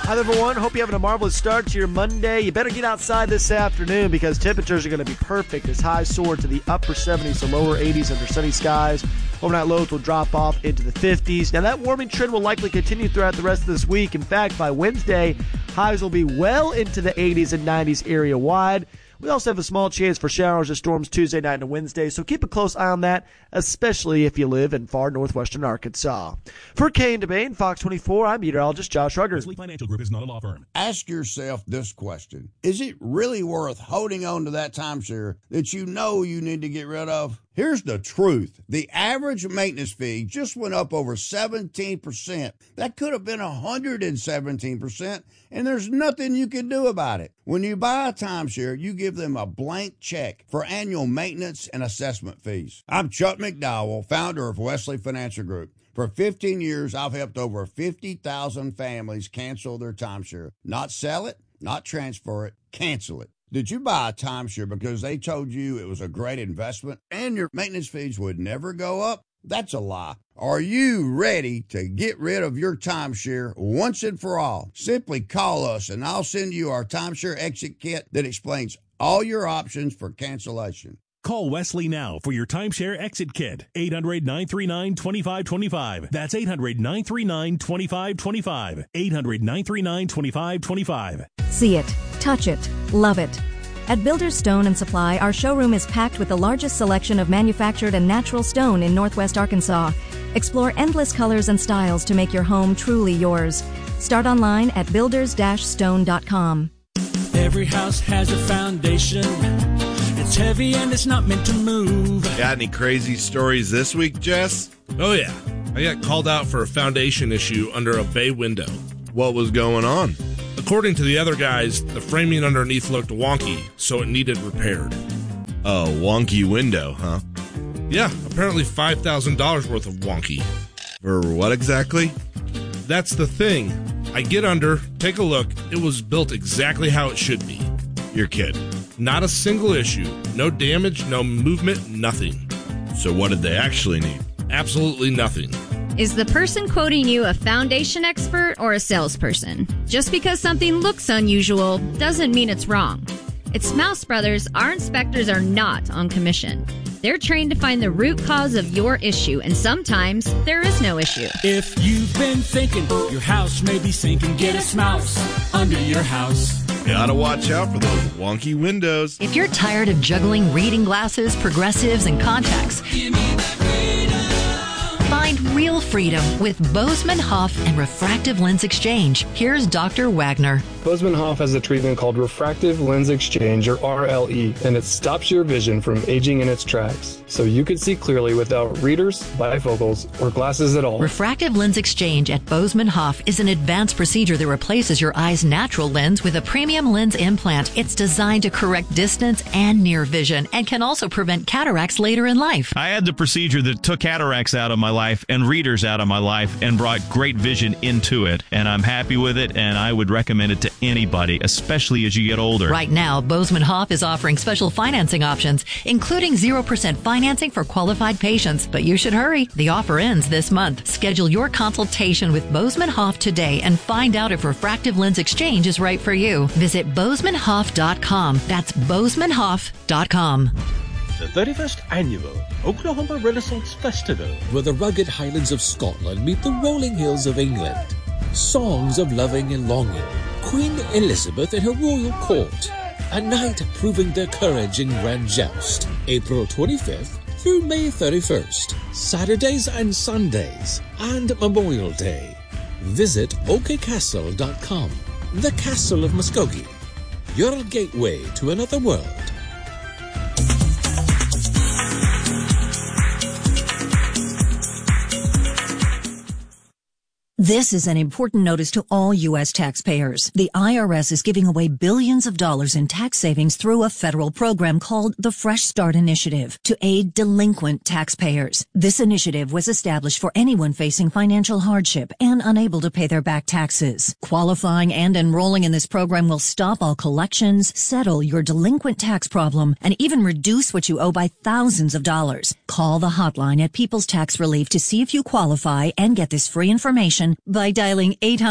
Hi, everyone. Hope you're having a marvelous start to your Monday. You better get outside this afternoon because temperatures are going to be perfect as highs soar to the upper 70s to lower 80s under sunny skies. Overnight lows will drop off into the 50s. Now, that warming trend will likely continue throughout the rest of this week. In fact, by Wednesday, highs will be well into the 80s and 90s area-wide. We also have a small chance for showers or storms Tuesday night and Wednesday, so keep a close eye on that, especially if you live in far northwestern Arkansas. For Kane DeBane, Fox 24, I'm meteorologist Josh Rugger. Wesley Financial Group is not a law firm. Ask yourself this question. Is it really worth holding on to that timeshare that you know you need to get rid of? Here's the truth. The average maintenance fee just went up over 17%. That could have been 117%, and there's nothing you can do about it. When you buy a timeshare, you give them a blank check for annual maintenance and assessment fees. I'm Chuck McDowell, founder of Wesley Financial Group. For 15 years, I've helped over 50,000 families cancel their timeshare. Not sell it, not transfer it, cancel it. Did you buy a timeshare because they told you it was a great investment and your maintenance fees would never go up? That's a lie. Are you ready to get rid of your timeshare once and for all? Simply call us and I'll send you our timeshare exit kit that explains all your options for cancellation. Call Wesley now for your timeshare exit kit. 800-939-2525. That's 800-939-2525. 800-939-2525. See it, touch it, love it. At Builders Stone and Supply, our showroom is packed with the largest selection of manufactured and natural stone in Northwest Arkansas. Explore endless colors and styles to make your home truly yours. Start online at builders-stone.com. Every house has a foundation. It's heavy and it's not meant to move. Got any crazy stories this week, Jess? Oh, yeah. I got called out for a foundation issue under a bay window. What was going on? According to the other guys, the framing underneath looked wonky, so it needed repaired. Oh, wonky window, huh? Yeah, apparently $5,000 worth of wonky. For what exactly? That's the thing. I get under, take a look. It was built exactly how it should be. You're kidding. Not a single issue. No damage, no movement, nothing. So what did they actually need? Absolutely nothing. Is the person quoting you a foundation expert or a salesperson? Just because something looks unusual doesn't mean it's wrong. At Smouse Brothers, our inspectors are not on commission. They're trained to find the root cause of your issue, and sometimes there is no issue. If you've been thinking your house may be sinking, get a Smouse under your house. Gotta watch out for those wonky windows. If you're tired of juggling reading glasses, progressives, and contacts, find real freedom with Bozeman Hoff and Refractive Lens Exchange. Here's Dr. Wagner. Bozeman Hoff has a treatment called Refractive Lens Exchange, or RLE, and it stops your vision from aging in its tracks, so you can see clearly without readers, bifocals, or glasses at all. Refractive Lens Exchange at Bozeman Hoff is an advanced procedure that replaces your eye's natural lens with a premium lens implant. It's designed to correct distance and near vision and can also prevent cataracts later in life. I had the procedure that took cataracts out of my life and readers out of my life and brought great vision into it, and I'm happy with it, and I would recommend it to anybody, especially as you get older. Right now, Bozeman Hoff is offering special financing options, including 0% financing for qualified patients. But you should hurry. The offer ends this month. Schedule your consultation with Bozeman Hoff today and find out if Refractive Lens Exchange is right for you. Visit BozemanHoff.com. That's BozemanHoff.com. The 31st Annual Oklahoma Renaissance Festival, where the rugged highlands of Scotland meet the rolling hills of England. Songs of loving and longing, Queen Elizabeth and her royal court, a night proving their courage in grand joust. April 25th through May 31st, Saturdays and Sundays, and Memorial Day. Visit okcastle.com, the Castle of Muskogee, your gateway to another world. This is an important notice to all U.S. taxpayers. The IRS is giving away billions of dollars in tax savings through a federal program called the Fresh Start Initiative to aid delinquent taxpayers. This initiative was established for anyone facing financial hardship and unable to pay their back taxes. Qualifying and enrolling in this program will stop all collections, settle your delinquent tax problem, and even reduce what you owe by thousands of dollars. Call the hotline at People's Tax Relief to see if you qualify and get this free information by dialing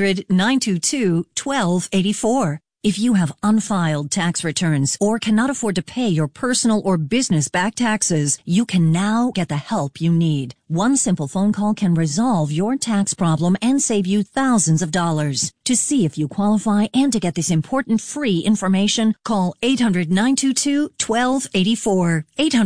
800-922-1284. If you have unfiled tax returns or cannot afford to pay your personal or business back taxes, you can now get the help you need. One simple phone call can resolve your tax problem and save you thousands of dollars. To see if you qualify and to get this important free information, call 800-922-1284.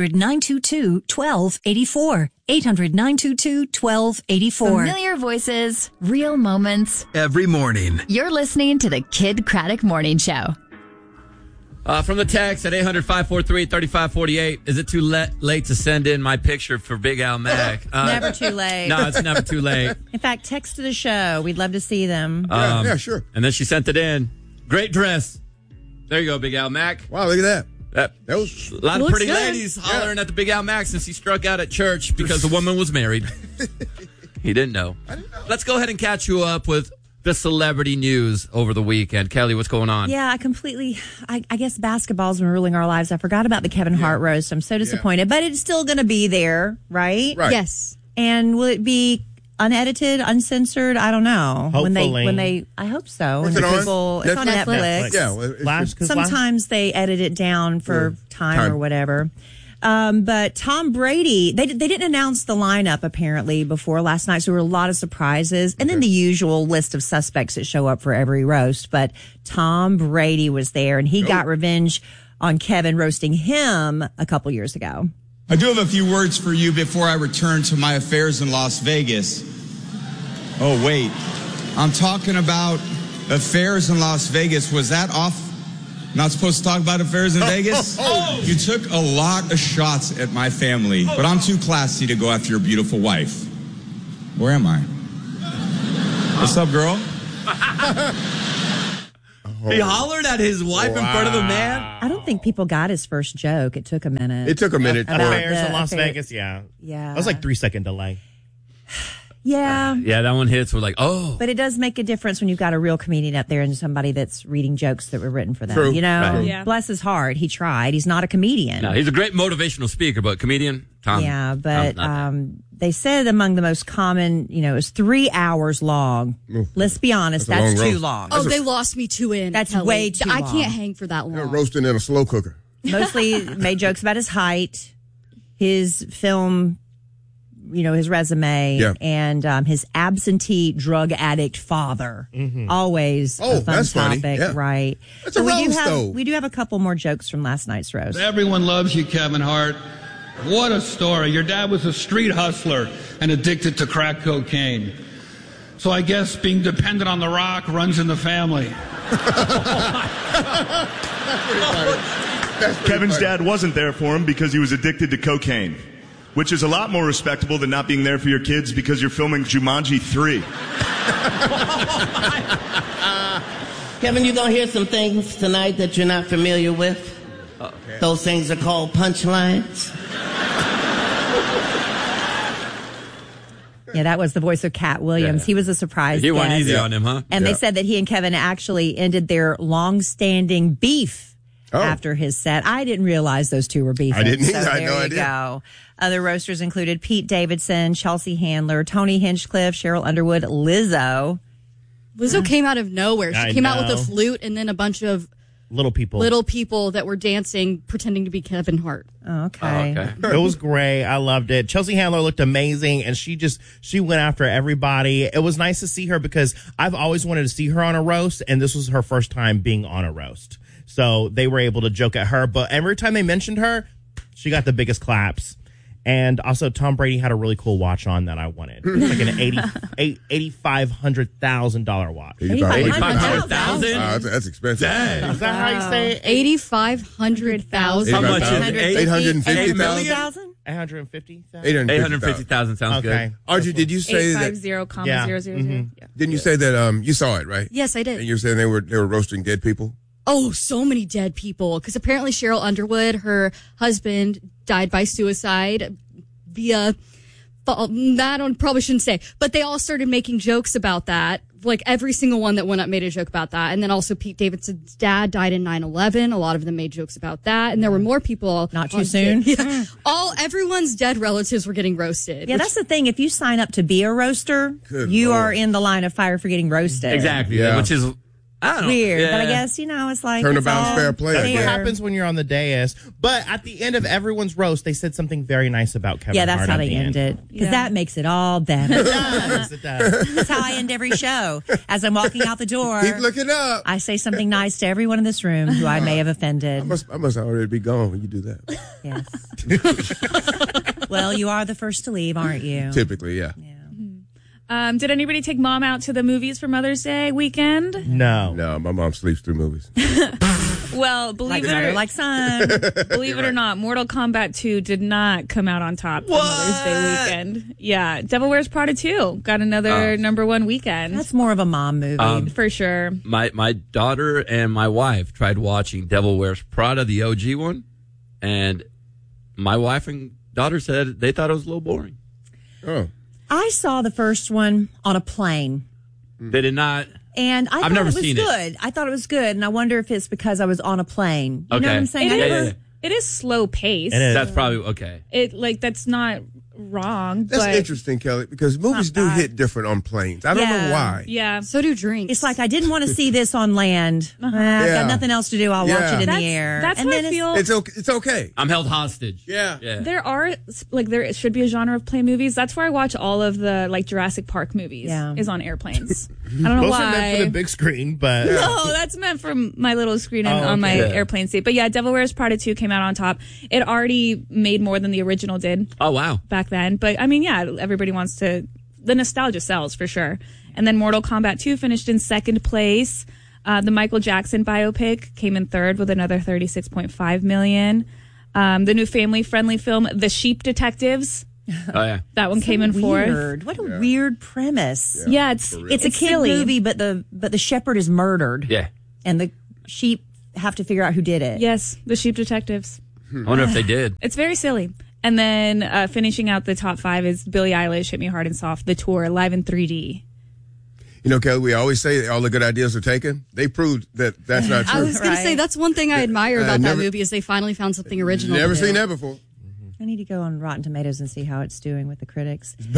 800-922-1284. 800-922-1284. Familiar voices, real moments. Every morning. You're listening to the Kid Craddock Morning Show. From the text at 800-543-3548, is it too late to send in my picture for Big Al Mac? Never too late. No, it's never too late. In fact, text to the show. We'd love to see them. Yeah, sure. And then she sent it in. Great dress. There you go, Big Al Mac. Wow, look at that. That was a lot of pretty ladies hollering at the Big Al Mac since he struck out at church because the woman was married. He didn't know. Let's go ahead and catch you up with the celebrity news over the weekend. Kelly, what's going on? Yeah, I guess basketball's been ruling our lives. I forgot about the Kevin Hart roast. I'm so disappointed, but it's still going to be there, right? Yes. And will it be unedited, uncensored? I don't know. Hopefully. When they I hope so. What's and it on? It's on Netflix. Yeah. Well, sometimes they edit it down for time or whatever. But Tom Brady, they didn't announce the lineup apparently before last night, so there were a lot of surprises. And then the usual list of suspects that show up for every roast. But Tom Brady was there, and he got revenge on Kevin roasting him a couple years ago. I do have a few words for you before I return to my affairs in Las Vegas. Oh, wait. I'm talking about affairs in Las Vegas. Was that off? Not supposed to talk about affairs in Vegas? You took a lot of shots at my family, but I'm too classy to go after your beautiful wife. Where am I? What's up, girl? He hollered at his wife in front of the man? I don't think people got his first joke. It took a minute. It took a minute. Affairs in Las Vegas, yeah. Yeah. That was like 3-second delay. Yeah. Yeah, that one hits. We're like, oh. But it does make a difference when you've got a real comedian up there and somebody that's reading jokes that were written for them. True. You know, Right. Yeah. Bless his heart. He tried. He's not a comedian. No, he's a great motivational speaker, but comedian, Tom. Yeah, but they said among the most common, it was 3 hours long. Let's be honest, that's too long. Oh, they lost me too in. That's Kelly. way too I long. can't hang for that long. Roasting in a slow cooker. Mostly made jokes about his height, his film, his resume, and his absentee drug addict father. Always a fun that's topic, funny. Yeah. right? That's a roast, though. We do have a couple more jokes from last night's roast. Everyone loves you, Kevin Hart. What a story. Your dad was a street hustler and addicted to crack cocaine. So I guess being dependent on the rock runs in the family. Kevin's dad wasn't there for him because he was addicted to cocaine, which is a lot more respectable than not being there for your kids because you're filming Jumanji 3. Kevin, you're going to hear some things tonight that you're not familiar with. Okay. Those things are called punchlines. Yeah, that was the voice of Cat Williams. Yeah. He was a surprise He went guest. easy on him, huh? And they said that he and Kevin actually ended their long-standing beef after his set. I didn't realize those two were beefing. I didn't either. So I had no there you idea. go. Other roasters included Pete Davidson, Chelsea Handler, Tony Hinchcliffe, Cheryl Underwood, Lizzo. Lizzo came out of nowhere. She I came out with know. a flute and then a bunch of Little people. that were dancing, pretending to be Kevin Hart. Oh, okay. It was great. I loved it. Chelsea Handler looked amazing, and she went after everybody. It was nice to see her because I've always wanted to see her on a roast, and this was her first time being on a roast. So they were able to joke at her, but every time they mentioned her, she got the biggest claps. And also, Tom Brady had a really cool watch on that I wanted. It was like an $8,500,000 watch. $8,500,000? That's expensive. Dang. Is that how you say it? 8,500,000. How much is it? 850,000? 850,000? 850,000 sounds Okay. good. Archie, did you say that? 850,000. Didn't you say that you saw it, right? Yes, I did. And you're saying they were roasting dead people? Oh, so many dead people. Because apparently Cheryl Underwood, her husband, died by suicide via that I probably shouldn't say, but they all started making jokes about that. Like every single one that went up made a joke about that. And then also Pete Davidson's dad died in 9/11. A lot of them made jokes about that. And there were more people. Not too soon. Yeah. Everyone's dead relatives were getting roasted. Yeah, that's the thing. If you sign up to be a roaster, you are in the line of fire for getting roasted. Exactly. Yeah. Which is weird. Yeah. But I guess, it's like. Turnabout's fair play. That's what happens when you're on the dais. But at the end of everyone's roast, they said something very nice about Kevin Hart. Yeah, that's how they end it. Because that makes it all better. It does. It does. That's how I end every show. As I'm walking out the door, keep looking up. I say something nice to everyone in this room who I may have offended. I must already be gone when you do that. Yes. Well, you are the first to leave, aren't you? Typically, yeah. Did anybody take mom out to the movies for Mother's Day weekend? No. No, my mom sleeps through movies. Well, believe it or not, Mortal Kombat 2 did not come out on top for Mother's Day weekend. Yeah, Devil Wears Prada 2 got another number one weekend. That's more of a mom movie. For sure. My daughter and my wife tried watching Devil Wears Prada, the OG one, and my wife and daughter said they thought it was a little boring. Oh. I saw the first one on a plane. They did not. And I thought never it was seen good. I thought it was good. And I wonder if it's because I was on a plane. You know what I'm saying? It is slow paced. That's probably okay. That's not wrong. That's but interesting, Kelly, because movies do hit different on planes. I don't know why. Yeah. So do drinks. It's like I didn't want to see this on land. I've got nothing else to do. I'll watch it in the air. That's what I feel. It's okay. I'm held hostage. Yeah. There are there should be a genre of plane movies. That's where I watch all of the Jurassic Park movies. Is on airplanes. I don't know Those why. are meant for the big screen, but no, that's meant for my little screen on my airplane seat. But yeah, Devil Wears Prada 2 came out on top. It already made more than the original did. Oh wow! Back then, but I mean, yeah, everybody wants to. The nostalgia sells for sure. And then Mortal Kombat 2 finished in second place. The Michael Jackson biopic came in third with another $36.5 million. The new family-friendly film, The Sheep Detectives. Oh yeah, that one came in fourth. What a weird premise. Yeah, it's a kid silly. movie, but the shepherd is murdered. Yeah, and the sheep have to figure out who did it. Yes, The Sheep Detectives. I wonder if they did. It's very silly. And then finishing out the top 5 is Billie Eilish, Hit Me Hard and Soft, the tour, live in 3D. You know, Kelly, we always say all the good ideas are taken. They proved that that's not true. I was going to say, that's one thing I admire about that movie is they finally found something original. Never seen that before. I need to go on Rotten Tomatoes and see how it's doing with the critics. It's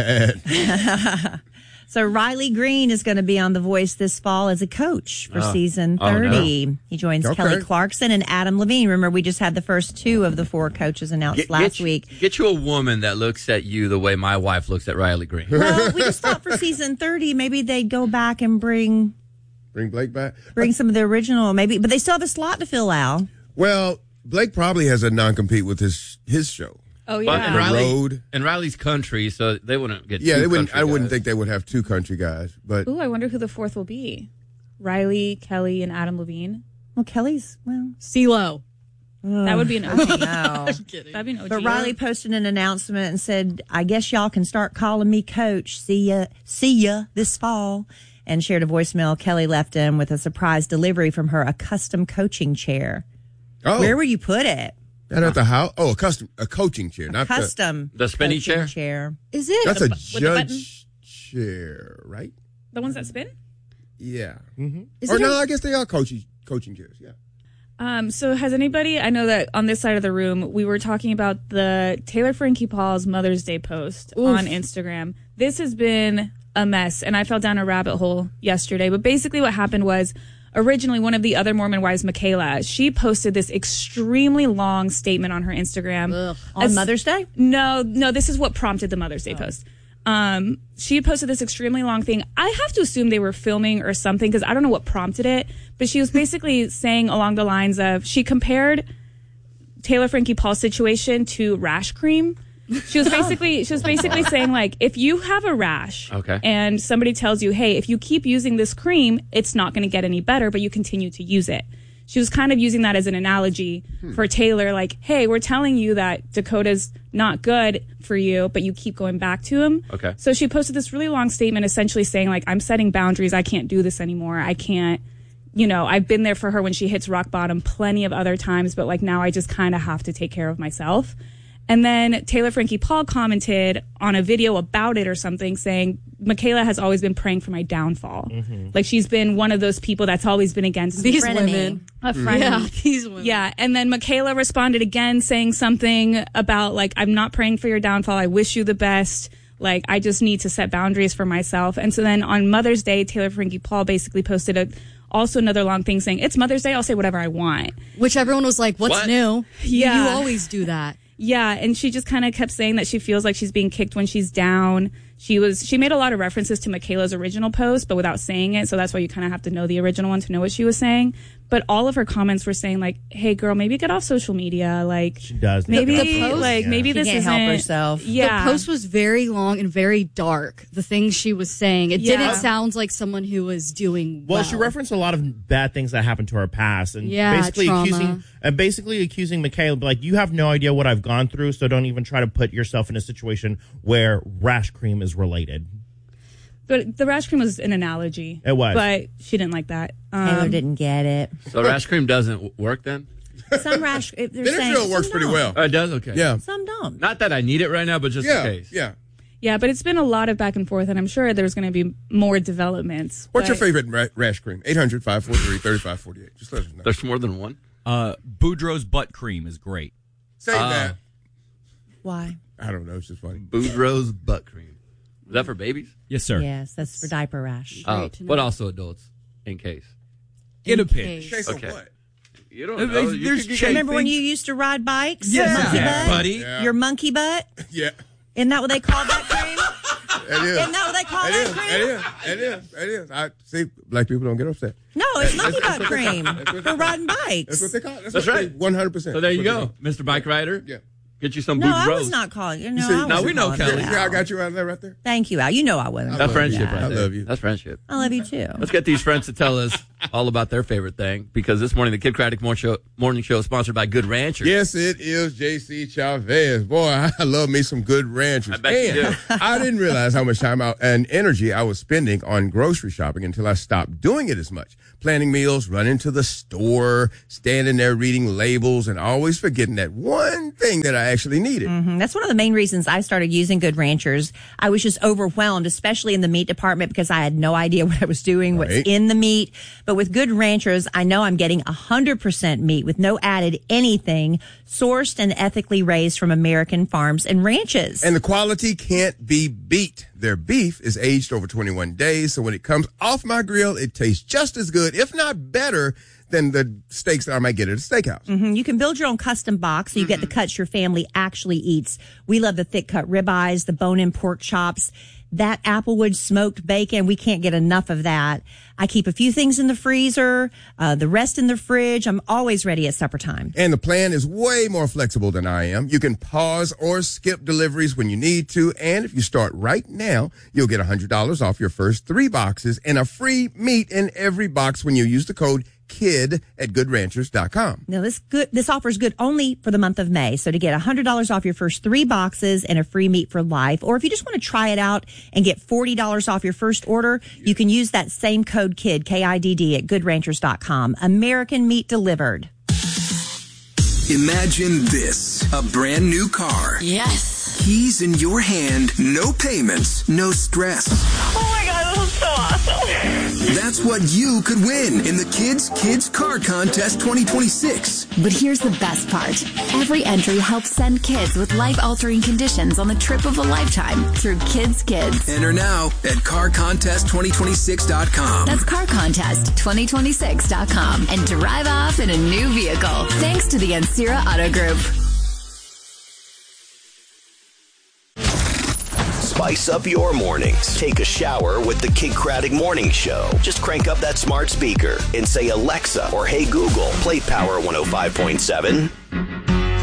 bad. So Riley Green is going to be on The Voice this fall as a coach for season 30. No. He joins Kelly Clarkson and Adam Levine. Remember, we just had the first 2 of the 4 coaches announced last week. Get you a woman that looks at you the way my wife looks at Riley Green. Well, we just thought for season 30, maybe they'd go back and bring Blake back? Bring some of the original, maybe. But they still have a slot to fill, Al. Well, Blake probably has a non-compete with his show. Oh yeah, and Riley's country, so they wouldn't get. Yeah, they wouldn't. I wouldn't think they would have 2 country guys. But I wonder who the 4th will be. Riley, Kelly, and Adam Levine. Well, Kelly's CeeLo. That would be an OG. No. That'd be an OG. But Riley posted an announcement and said, "I guess y'all can start calling me Coach. See ya this fall." And shared a voicemail Kelly left him with a surprise delivery from her, a custom coaching chair. Oh, where would you put it? Not at the house. Oh, a coaching chair, not custom. The spinny chair. Is it? That's a judge chair, right? The ones that spin? Yeah. Mm-hmm. Or no, I guess they are coaching chairs. Yeah. So has anybody? I know that on this side of the room, we were talking about the Taylor Frankie Paul's Mother's Day post on Instagram. This has been a mess, and I fell down a rabbit hole yesterday. But basically, what happened was. Originally, one of the other Mormon wives, Michaela, she posted this extremely long statement on her Instagram. On Mother's Day? No, this is what prompted the Mother's Day post. She posted this extremely long thing. I have to assume they were filming or something because I don't know what prompted it, but she was basically saying along the lines of, she compared Taylor Frankie Paul's situation to rash cream. She was basically saying, like, if you have a rash and somebody tells you, hey, if you keep using this cream, it's not going to get any better, but you continue to use it. She was kind of using that as an analogy for Taylor, like, hey, we're telling you that Dakota's not good for you, but you keep going back to him. Okay. So she posted this really long statement essentially saying, like, I'm setting boundaries. I can't do this anymore. I can't, I've been there for her when she hits rock bottom plenty of other times, but, like, now I just kind of have to take care of myself. And then Taylor Frankie Paul commented on a video about it or something saying, Michaela has always been praying for my downfall. Like she's been one of those people that's always been against these women. A frenemy. Yeah, these women. Yeah. And then Michaela responded again saying something about like, I'm not praying for your downfall. I wish you the best. Like, I just need to set boundaries for myself. And so then on Mother's Day, Taylor Frankie Paul basically posted also another long thing saying, it's Mother's Day, I'll say whatever I want. Which everyone was like, what's new? Yeah. You always do that. Yeah, and she just kind of kept saying that she feels like she's being kicked when she's down. She made a lot of references to Michaela's original post, but without saying it. So that's why you kind of have to know the original one to know what she was saying. But all of her comments were saying like, "Hey, girl, maybe get off social media." Like she does. Maybe the post, maybe this can't isn't help herself. Yeah, the post was very long and very dark. The things she was saying, it Yeah. didn't sound like someone who was doing well. Well, she referenced a lot of bad things that happened to her past, and trauma. basically accusing Michaela, like, you have no idea what I've gone through, so don't even try to put yourself in a situation where rash cream is related. But the rash cream was an analogy. It was. But she didn't like that. Taylor didn't get it. So rash cream doesn't work then? Some rash. They're saying, Benadryl works some pretty don't. well. Oh, it does? Okay. Yeah. Some don't. Not that I need it right now, but just in case. Yeah. Yeah, but it's been a lot of back and forth, and I'm sure there's going to be more developments. What's your But- favorite rash cream? 800-543-3548. Just let us know. There's more than one? Boudreaux's butt cream is great. Say that. Why? I don't know. It's just funny. Boudreaux's butt cream. Is that for babies? Yes, sir. Yes, that's for diaper rash. But also adults, in case. In a pinch. Chase on Okay. what? You don't know. Remember when you used to ride bikes? Yeah. Monkey Yeah, butt? buddy. Yeah. Your monkey butt? Yeah. Isn't that what they call that cream? It is. Isn't that what they call that cream? It is. I see. Black people don't get upset. No, it's monkey That's butt what they cream call it. That's what for riding bikes. That's what they call it. That's right. 100%. So there you go, Mr. Bike Rider. Yeah. Get you some No, I Boudreaux. was not calling you. You No, see- I No, wasn't we know, calling Kelly. you See how I out. got you out there right there? Thank you, Al. You know I wasn't. That's friendship I right there. love you. That's friendship. I love you too. Let's get these friends to tell us all about their favorite thing, because this morning the Kid Craddock Morning Show is sponsored by Good Ranchers. Yes, it is JC Chavez. Boy, I love me some Good Ranchers. I bet you do. I didn't realize how much time and energy I was spending on grocery shopping until I stopped doing it as much. Planning meals, running to the store, standing there reading labels, and always forgetting that one thing that I actually needed. That's one of the main reasons I started using Good Ranchers. I was just overwhelmed, especially in the meat department, because I had no idea what I was doing, what's Right. in the meat. But with Good Ranchers, I know I'm getting 100% meat with no added anything, sourced and ethically raised from American farms and ranches. And the quality can't be beat. Their beef is aged over 21 days, so when it comes off my grill, it tastes just as good, if not better, than the steaks that I might get at a steakhouse. You can build your own custom box so you get the cuts your family actually eats. We love the thick cut ribeyes, the bone-in pork chops, that Applewood smoked bacon. We can't get enough of that. I keep a few things in the freezer, the rest in the fridge. I'm always ready at supper time. And the plan is way more flexible than I am. You can pause or skip deliveries when you need to. And if you start right now, you'll get $100 off your first 3 boxes and a free meat in every box when you use the code KID at goodranchers.com. Now, this offer is good only for the month of May. So to get $100 off your first 3 boxes and a free meat for life, or if you just want to try it out and get $40 off your first order, you can use that same code KID, K-I-D-D, at goodranchers.com. American meat delivered. Imagine this, a brand new car. Yes. Keys in your hand, no payments, no stress. Oh my God, this is so awesome. That's what you could win in the Kids Car Contest 2026. But here's the best part. Every entry helps send kids with life-altering conditions on the trip of a lifetime through Kids. Enter now at carcontest2026.com. That's carcontest2026.com and drive off in a new vehicle. Thanks to the Ancira Auto Group. Spice up your mornings. Take a shower with the Kid Craddock Morning Show. Just crank up that smart speaker and say, Alexa or Hey Google, play Power 105.7.